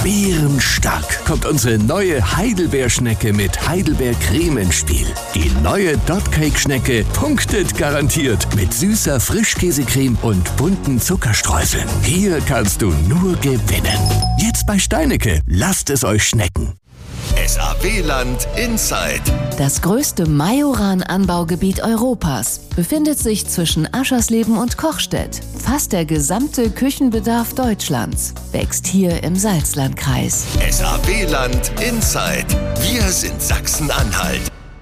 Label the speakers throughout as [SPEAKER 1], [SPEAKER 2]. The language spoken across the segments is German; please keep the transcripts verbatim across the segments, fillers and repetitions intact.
[SPEAKER 1] Bärenstark kommt unsere neue Heidelbeerschnecke mit Heidelbeercreme ins Spiel. Die neue Dotcake-Schnecke punktet garantiert mit süßer Frischkäsecreme und bunten Zuckerstreuseln. Hier kannst du nur gewinnen. Jetzt bei Steinecke. Lasst es euch schmecken.
[SPEAKER 2] S A W-Land Inside.
[SPEAKER 3] Das größte Majoran-Anbaugebiet Europas befindet sich zwischen Aschersleben und Kochstedt. Fast der gesamte Küchenbedarf Deutschlands wächst hier im Salzlandkreis.
[SPEAKER 2] S A W-Land Inside. Wir sind Sachsen-Anhalt.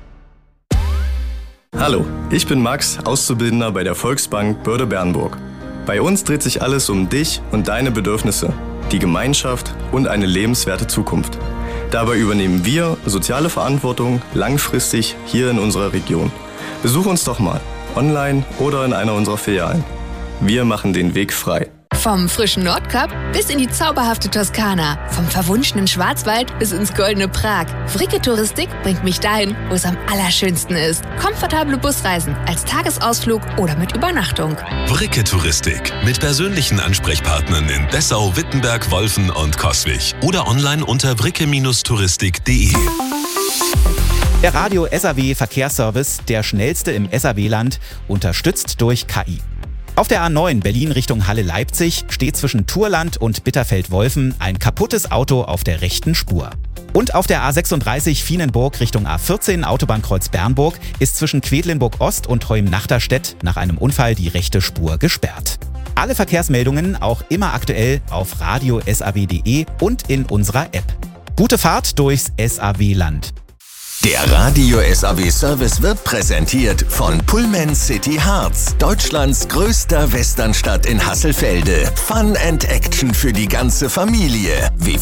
[SPEAKER 4] Hallo, ich bin Max, Auszubildender bei der Volksbank Börde-Bernburg. Bei uns dreht sich alles um dich und deine Bedürfnisse, die Gemeinschaft und eine lebenswerte Zukunft. Dabei übernehmen wir soziale Verantwortung langfristig hier in unserer Region. Besuch uns doch mal, online oder in einer unserer Filialen. Wir machen den Weg frei.
[SPEAKER 5] Vom frischen Nordkap bis in die zauberhafte Toskana. Vom verwunschenen Schwarzwald bis ins goldene Prag. Vricke Touristik bringt mich dahin, wo es am allerschönsten ist. Komfortable Busreisen als Tagesausflug oder mit Übernachtung.
[SPEAKER 6] Vricke Touristik mit persönlichen Ansprechpartnern in Dessau, Wittenberg, Wolfen und Coswig. Oder online unter vricke touristik punkt de.
[SPEAKER 7] Der Radio S A W Verkehrsservice, der schnellste im S A W-Land, unterstützt durch K I. Auf der A neun Berlin Richtung Halle-Leipzig steht zwischen Thurland und Bitterfeld-Wolfen ein kaputtes Auto auf der rechten Spur. Und auf der A sechsunddreißig Vienenburg Richtung A vierzehn Autobahnkreuz Bernburg ist zwischen Quedlinburg-Ost und Heum-Nachterstedt nach einem Unfall die rechte Spur gesperrt. Alle Verkehrsmeldungen auch immer aktuell auf radio punkt s a w punkt de und in unserer App. Gute Fahrt durchs S A W-Land.
[SPEAKER 2] Der Radio S A W Service wird präsentiert von Pullman City Harz, Deutschlands größter Westernstadt in Hasselfelde. Fun and Action für die ganze Familie. w w w